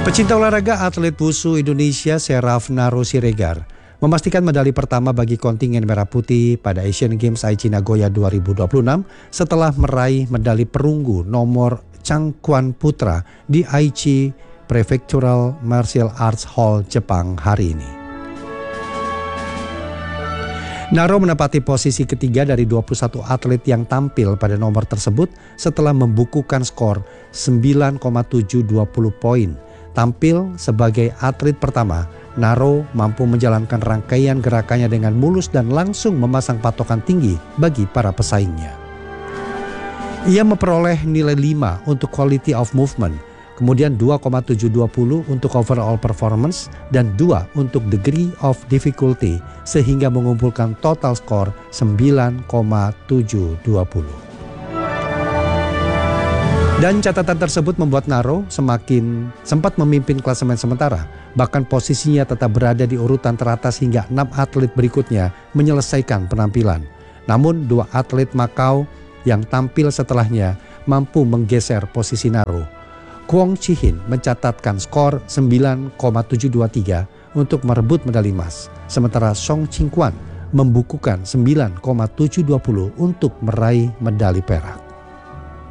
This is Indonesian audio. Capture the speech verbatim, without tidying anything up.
Pecinta olahraga atlet wusu Indonesia Seraf Naro Siregar memastikan medali pertama bagi kontingen Merah Putih pada Asian Games Aichi Nagoya dua ribu dua puluh enam setelah meraih medali perunggu nomor Cangkuan Putra di Aichi Prefectural Martial Arts Hall, Jepang hari ini. Naro menempati posisi ketiga dari dua puluh satu atlet yang tampil pada nomor tersebut setelah membukukan skor sembilan koma tujuh dua nol poin. Tampil sebagai atlet pertama, Naro mampu menjalankan rangkaian gerakannya dengan mulus dan langsung memasang patokan tinggi bagi para pesaingnya. Ia memperoleh nilai lima untuk quality of movement, kemudian dua koma tujuh dua nol untuk overall performance dan dua untuk degree of difficulty sehingga mengumpulkan total skor sembilan koma tujuh dua nol. Dan catatan tersebut membuat Naro semakin sempat memimpin klasemen sementara. Bahkan posisinya tetap berada di urutan teratas hingga enam atlet berikutnya menyelesaikan penampilan. Namun dua atlet Makau yang tampil setelahnya mampu menggeser posisi Naro. Kwon Chi-hin mencatatkan skor sembilan koma tujuh dua tiga untuk merebut medali emas. Sementara Song Ching-kwan membukukan sembilan koma tujuh dua nol untuk meraih medali perak.